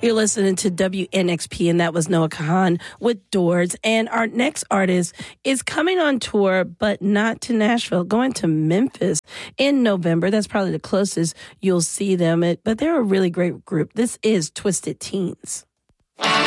You're listening to WNXP, and that was Noah Kahan with Doors. And our next artist is coming on tour, but not to Nashville, going to Memphis in November. That's probably the closest you'll see them. But they're a really great group. This is Twisted Teens.